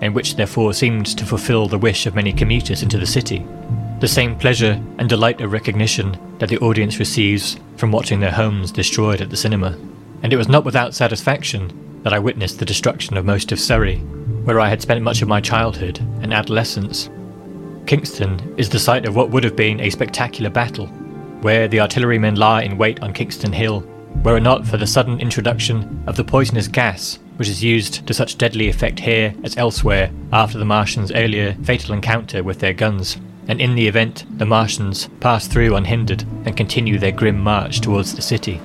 and which therefore seemed to fulfill the wish of many commuters into the city. The same pleasure and delight of recognition that the audience receives from watching their homes destroyed at the cinema. And it was not without satisfaction that I witnessed the destruction of most of Surrey, where I had spent much of my childhood and adolescence. Kingston is the site of what would have been a spectacular battle, where the artillerymen lie in wait on Kingston Hill, were it not for the sudden introduction of the poisonous gas which is used to such deadly effect here as elsewhere after the Martians' earlier fatal encounter with their guns, and in the event the Martians pass through unhindered and continue their grim march towards the city.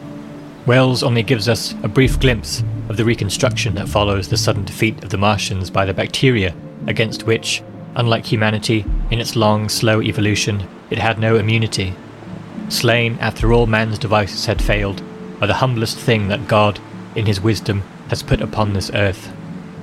Wells only gives us a brief glimpse of the reconstruction that follows the sudden defeat of the Martians by the bacteria against which, unlike humanity in its long, slow evolution, it had no immunity. Slain after all man's devices had failed by the humblest thing that God, in his wisdom, has put upon this earth.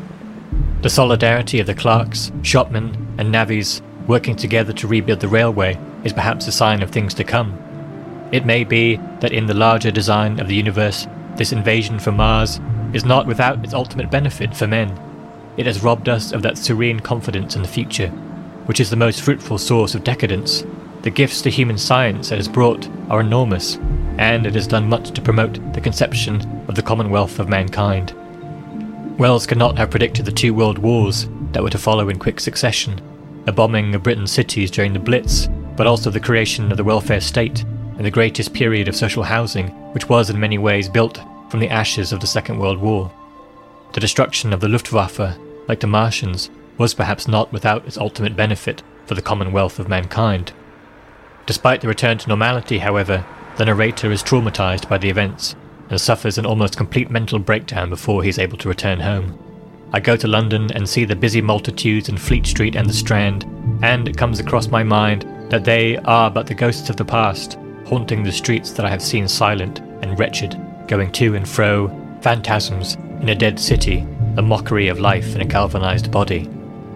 The solidarity of the clerks, shopmen, and navvies working together to rebuild the railway is perhaps a sign of things to come. It may be that in the larger design of the universe, this invasion from Mars is not without its ultimate benefit for men. It has robbed us of that serene confidence in the future, which is the most fruitful source of decadence. The gifts to human science it has brought are enormous, and it has done much to promote the conception of the commonwealth of mankind. Wells could not have predicted the 2 world wars that were to follow in quick succession, the bombing of Britain's cities during the Blitz, but also the creation of the welfare state and the greatest period of social housing, which was in many ways built from the ashes of the Second World War. The destruction of the Luftwaffe, like the Martians, was perhaps not without its ultimate benefit for the commonwealth of mankind. Despite the return to normality, however, the narrator is traumatized by the events and suffers an almost complete mental breakdown before he is able to return home. I go to London and see the busy multitudes in Fleet Street and the Strand, and it comes across my mind that they are but the ghosts of the past, haunting the streets that I have seen silent and wretched, going to and fro, phantasms in a dead city, the mockery of life in a galvanized body.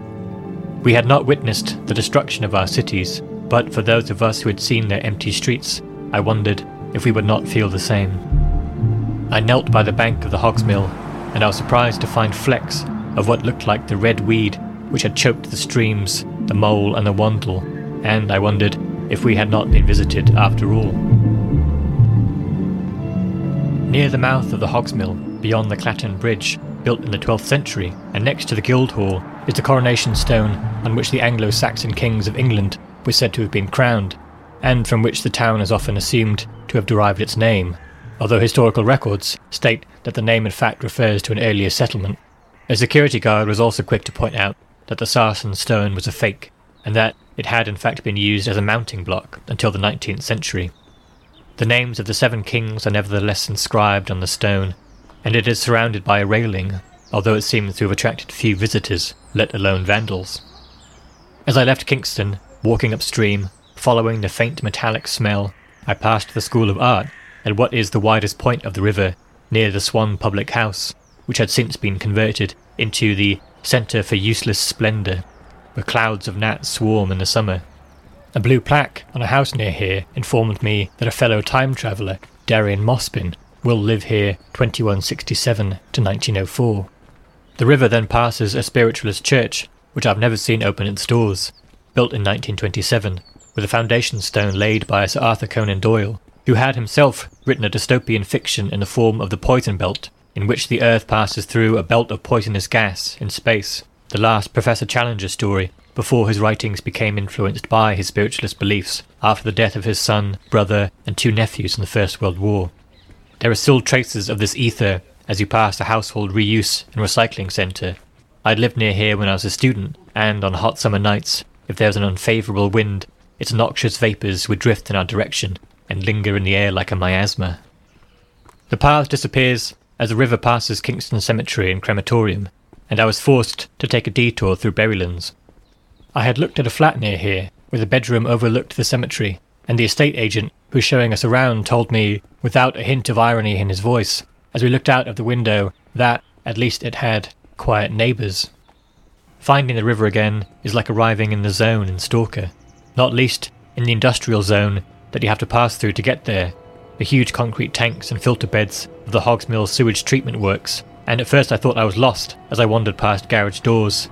We had not witnessed the destruction of our cities, but for those of us who had seen their empty streets, I wondered if we would not feel the same. I knelt by the bank of the Hogsmill, and I was surprised to find flecks of what looked like the red weed which had choked the streams, the mole and the wandle, and I wondered if we had not been visited after all. Near the mouth of the Hogsmill, beyond the Clacton Bridge, built in the 12th century, and next to the Guildhall, is the coronation stone on which the Anglo-Saxon kings of England were said to have been crowned, and from which the town is often assumed to have derived its name, although historical records state that the name in fact refers to an earlier settlement. A security guard was also quick to point out that the Sarsen stone was a fake, and that it had in fact been used as a mounting block until the 19th century. The names of the 7 kings are nevertheless inscribed on the stone, and it is surrounded by a railing, although it seems to have attracted few visitors, let alone vandals. As I left Kingston, walking upstream, following the faint metallic smell, I passed the School of Art at what is the widest point of the river, near the Swan Public House, which had since been converted into the Centre for Useless Splendour, where clouds of gnats swarm in the summer. A blue plaque on a house near here informed me that a fellow time traveller, Darian Mospin, will live here 2167 to 1904. The river then passes a spiritualist church, which I've never seen open its doors, built in 1927, with a foundation stone laid by Sir Arthur Conan Doyle, who had himself written a dystopian fiction in the form of The Poison Belt, in which the Earth passes through a belt of poisonous gas in space, the last Professor Challenger story, before his writings became influenced by his spiritualist beliefs after the death of his son, brother, and 2 nephews in the First World War. There are still traces of this ether as you pass a household reuse and recycling centre. I'd lived near here when I was a student, and on hot summer nights, if there was an unfavourable wind, its noxious vapours would drift in our direction and linger in the air like a miasma. The path disappears as the river passes Kingston Cemetery and Crematorium, and I was forced to take a detour through Berrylands. I had looked at a flat near here, where the bedroom overlooked the cemetery, and the estate agent who was showing us around told me, without a hint of irony in his voice, as we looked out of the window, that, at least it had, quiet neighbours. Finding the river again is like arriving in the zone in Stalker, not least in the industrial zone that you have to pass through to get there, the huge concrete tanks and filter beds of the Hogsmill sewage treatment works, and at first I thought I was lost as I wandered past garage doors